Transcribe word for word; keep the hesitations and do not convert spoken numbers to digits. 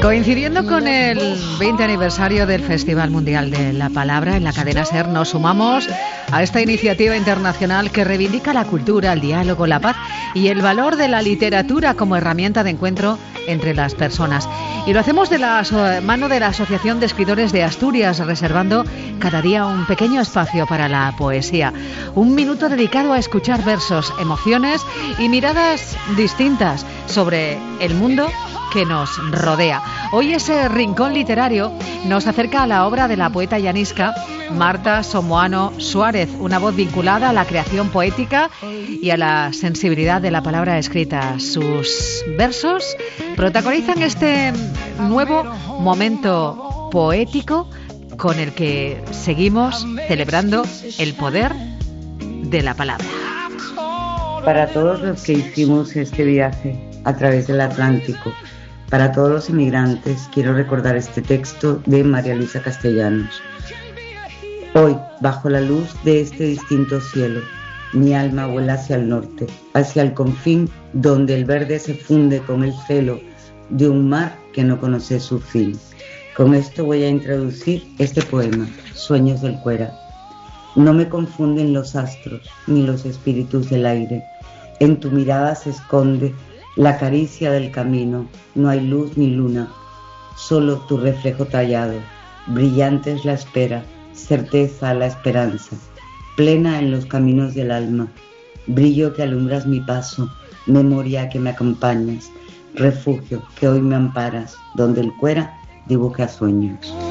Coincidiendo con el veinte aniversario del Festival Mundial de la Palabra, en la cadena SER nos sumamos a esta iniciativa internacional que reivindica la cultura, el diálogo, la paz y el valor de la literatura como herramienta de encuentro entre las personas. Y lo hacemos de la mano de la Asociación de Escritores de Asturias, reservando cada día un pequeño espacio para la poesía. Un minuto dedicado a escuchar versos, emociones y miradas distintas sobre el mundo que nos rodea. Hoy ese rincón literario nos acerca a la obra de la poeta llanisca Marta Somoano Suárez, una voz vinculada a la creación poética y a la sensibilidad de la palabra escrita. Sus versos protagonizan este nuevo momento poético con el que seguimos celebrando el poder de la palabra. Para todos los que hicimos este viaje a través del Atlántico, para todos los inmigrantes, quiero recordar este texto de María Luisa Castellanos. Hoy, bajo la luz de este distinto cielo, mi alma vuela hacia el norte, hacia el confín donde el verde se funde con el celo de un mar que no conoce su fin. Con esto voy a introducir este poema, Sueños del Cuera. No me confunden los astros ni los espíritus del aire. En tu mirada se esconde la caricia del camino, no hay luz ni luna, solo tu reflejo tallado. Brillante es la espera, certeza la esperanza, plena en los caminos del alma. Brillo que alumbras mi paso, memoria que me acompañas, refugio que hoy me amparas, donde el cuera dibuja sueños.